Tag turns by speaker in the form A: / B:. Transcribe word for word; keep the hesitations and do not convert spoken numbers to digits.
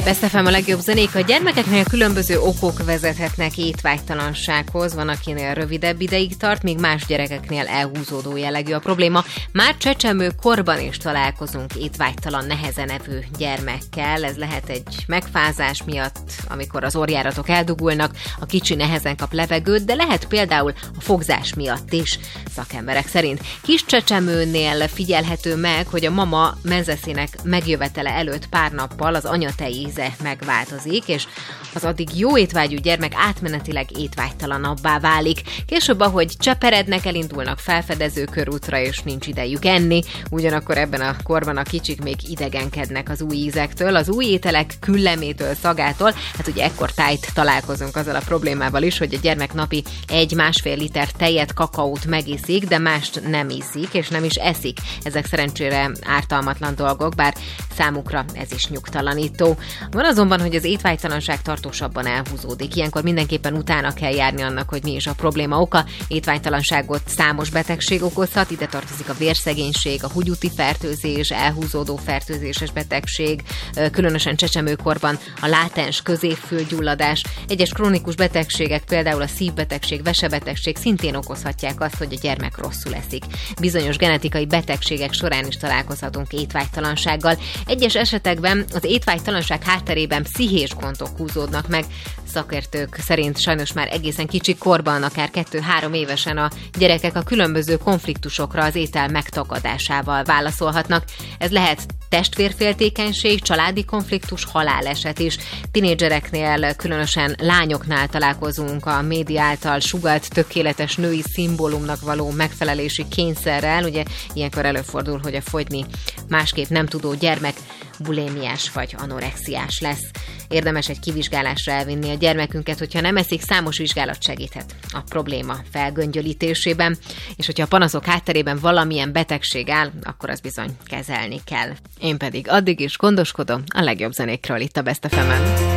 A: Best ef em a legjobb zenék. A gyermekeknél különböző okok vezethetnek étvágytalansághoz. Van, akinél rövidebb ideig tart, míg más gyerekeknél elhúzódó jellegű a probléma. Már csecsemő korban is találkozunk étvágytalan, nehezen evő gyermekkel. Ez lehet egy megfázás miatt, amikor az orrjáratok eldugulnak, a kicsi nehezen kap levegőt, de lehet például a fogzás miatt is, szakemberek szerint. Kis csecsemőnél figyelhető meg, hogy a mama menzeszének megjövetele előtt pár nappal az anyatej íze megváltozik, és az addig jó étvágyú gyermek átmenetileg étvágytalanabbá válik. Később, ahogy cseperednek, elindulnak felfedező körútra, és nincs idejük enni, ugyanakkor ebben a korban a kicsik még idegenkednek az új ízektől, az új ételek küllemétől, szagától. Hát ugye ekkor tájt találkozunk azzal a problémával is, hogy a gyermek napi egy-másfél liter tejet, kakaót megiszik, de mást nem iszik, és nem is eszik. Ezek szerencsére ártalmatlan dolgok, bár számukra ez is nyugtalanító. Van azonban, hogy az étvágytalanság tartósabban elhúzódik. Ilyenkor mindenképpen utána kell járni annak, hogy mi is a probléma oka. Étvágytalanságot számos betegség okozhat, ide tartozik a vérszegénység, a húgyúti fertőzés, elhúzódó fertőzéses betegség, különösen csecsemőkorban a látens középfülgyulladás. Egyes krónikus betegségek, például a szívbetegség, vesebetegség szintén okozhatják azt, hogy a gyermek rosszul eszik. Bizonyos genetikai betegségek során is találkozhatunk étvágytalansággal. Egyes esetekben az étvágytalanság hátterében pszichés gondok húzódnak meg. Szakértők szerint sajnos már egészen kicsi korban, akár kettő-három évesen a gyerekek a különböző konfliktusokra az étel megtagadásával válaszolhatnak. Ez lehet testvérféltékenység, családi konfliktus, haláleset is. Tinédzsereknél, különösen lányoknál találkozunk a média által sugalt tökéletes női szimbólumnak való megfelelési kényszerrel. Ugye ilyenkor előfordul, hogy a fogyni másképp nem tudó gyermek bulémiás vagy anorexiás lesz. Érdemes egy kivizsgálásra elvinni a gyermekünket, hogyha nem eszik, számos vizsgálat segíthet a probléma felgöngyölítésében, és hogyha a panaszok hátterében valamilyen betegség áll, akkor az bizony kezelni kell. Én pedig addig is gondoskodom a legjobb zenékről itt a Best ef emen.